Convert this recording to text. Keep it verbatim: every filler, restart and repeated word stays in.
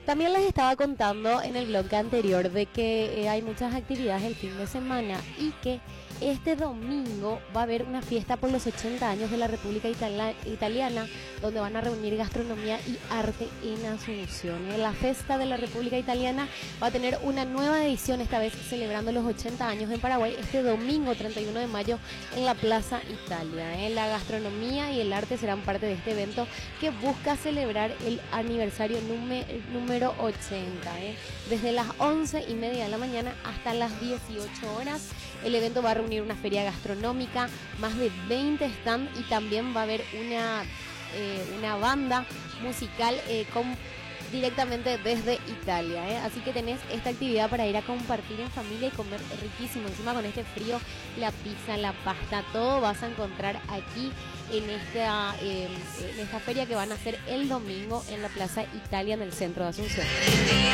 También les estaba contando en el blog anterior de que eh, hay muchas actividades el fin de semana y que este domingo va a haber una fiesta por los ochenta años de la República Itala- Italiana, donde van a reunir gastronomía y arte en Asunción. La Festa de la República Italiana va a tener una nueva edición, esta vez celebrando los ochenta años en Paraguay, este domingo treinta y uno de mayo en la Plaza Italia. ¿eh? La gastronomía y el arte serán parte de este evento que busca celebrar el aniversario número, número ochenta. ¿eh? Desde las once y media de la mañana hasta las dieciocho horas, el evento va a reunir una feria gastronómica, más de veinte stands y también va a haber una, eh, una banda musical eh, con, directamente desde Italia. ¿eh? Así que tenés esta actividad para ir a compartir en familia y comer riquísimo. Encima con este frío, la pizza, la pasta, todo vas a encontrar aquí en esta, eh, en esta feria que van a hacer el domingo en la Plaza Italia en el centro de Asunción.